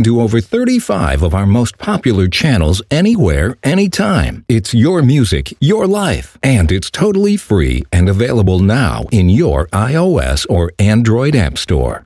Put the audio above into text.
to over 35 of our most popular channels anywhere, anytime. It's your music, your life, and it's totally free and available now in your iOS or Android app store.